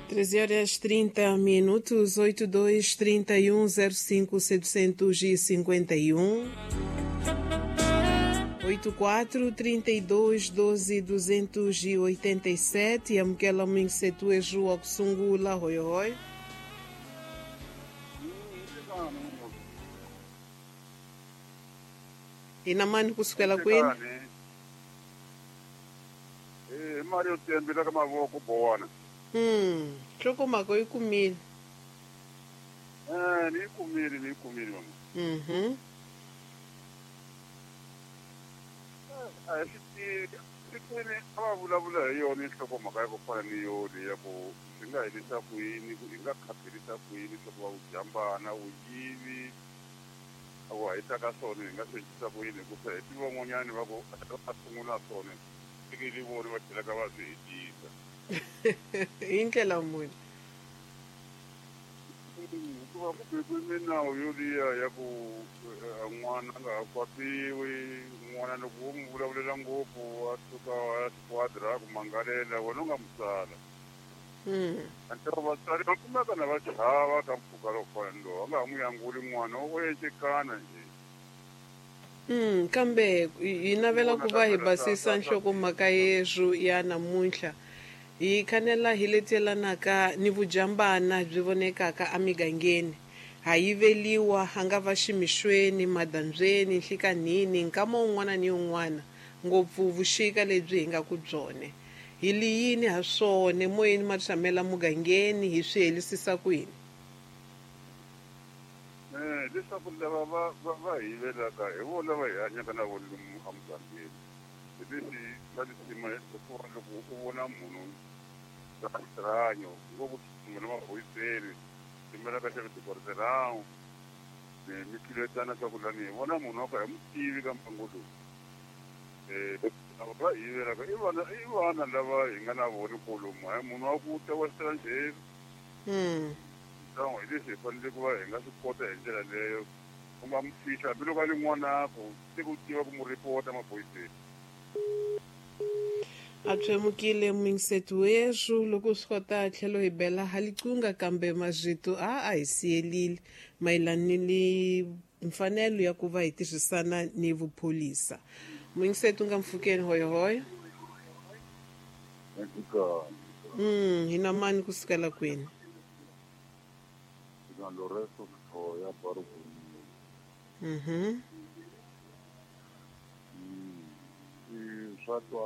13h30, 823105 751, 843212 yamkela mwinsetu eju wa kusungula hoyohoyo. Inamani kusukela kwini? Mari utembela kama voko bowana. Choko mako ikumili. Ni kumili mama. Sikwini abavula yona ihloko makayiko fana niyoni yabo singayilisa kuyini ingakhaphilisa kuyini sokuba ujambana uyivi awayitaka sone ingasentshisa kuyini kuphela tivongonyani vako asungula sone ikilivoni vadila ka vaziyitisa hi ndlela muni kuva kubekwe minawu yoliya ya ku n'wana a nga ha kwapiwi n'wana loko wo n'wi vulavulela ngopfu wa suka wa squadra ku mangalela wena u nga mu sala antero vatswari va kumeka na va chava ka mpfhuka loko fana lowu a nga ha n'wi yanguli n'wana wo yecekana njhe kambe hi navela ku va hi basisa nhlokomhaka yezu ya namuntlha hi khanela hi letelanaka ni vujambana byi vonekaka emigangeni ha yiveliwa ha nga va ximixweni madandzweni nhlikanini nkama wun'wana ni wun'wana ngopfu vuxika lebyi hi nga ku byone hi liyini ha swone moyeni ma tshamela mugangeni hi swi helisisa ku yini leswaku lava va yivelaka hi vona va hi hanyaka na vona lomu emugangeni hi leswi swa lisima hikuva loko u vona munhu rihanyo ngopfu tsutsuma na mavoyiseni timelaka xa vitikoritelanu mi khiletana swa ku lani hi vona munhu wa ka hi mu tivi ka mpangu lowu va yivelaka i vana lava hi nga na voni kolomu hayi munhu wa ku tewesela njheni hi leswi hi fanele ku va hi nga swi kota hi ndlela leyo ku nga mu fihla hambiloko a ri n'wanako se ku tiva ku mu ripota maphoyiseni a twemukile mwingisetu wesu loko swi kota tlhelo hi bela halicunga kambe mazito a hi siyelile mayelana ni mfanelo ya ku va hi tirhisana ni vupholisa mwingisetu nga mpfhukeni hoyohoyo hi na mani kusukela kwini Lorenzo ya Barugu. Swa twa